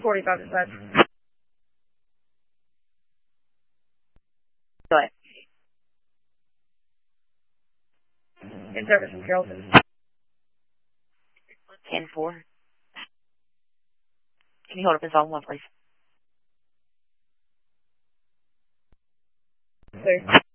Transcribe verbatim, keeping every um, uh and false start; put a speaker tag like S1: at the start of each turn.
S1: forty-five dispatch.
S2: Go ahead.
S1: In service from Carrollton.
S2: ten four. Can you hold up in zone one, please?
S1: Clear.